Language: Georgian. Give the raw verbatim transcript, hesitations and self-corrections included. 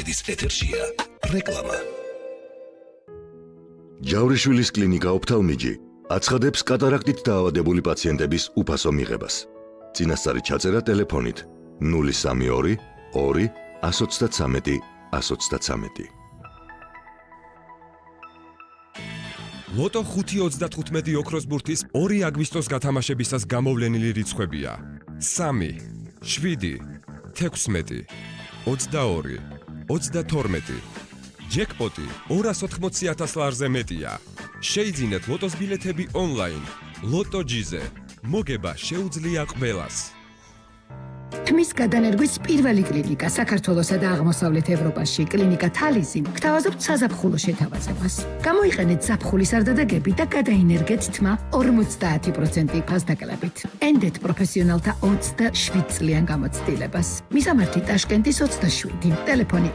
კვირაგვირდის ეთერშია რეკლამა. ჯავრიშვილის კლინიკა ოფთალმიჯი აცხადებს კატარაქტით დაავადებული პაციენტების უფასო მიღებას. წინასწარი ჩაწერა ტელეფონით ნული სამი ორი ორი εκατს ოცდათვრამეტი εκατს ოცდათვრამეტი. ლოტო ხუთი ოცდათხუთმეტი ოქროს ბურთის ორი აგვისტოს გათამაშებისას გამოვლენილი რიცხვებია: სამი, შვიდი, თექვსმეტი, ოცდაორი, ოცდათორმეტი. ჯეკპოტი ორას ოთხმოცი ათას ლარზე მეტია. შეიძინეთ ლოტოს ბილეთები ონლაინ. ლოტო ჯიზე. მოგება შეუძლია ყველას. თმის გადანერგვის პირველი კლინიკა საქართველოსა და აღმოსავლეთ ევროპაში, კლინიკა თალისი, გთავაზობთ საზაფხულო შეთავაზებას. გამოიყენეთ ზაფხულის არდადეგები და გადაინერგეთ თმა ორმოცდაათი პროცენტი ფასდაკლებით. ენდეთ პროფესიონალთა ოცდაშვიდ წლიან გამოცდილებას. მისამართი ტაშკენტის ოცდაშვიდი, ტელეფონი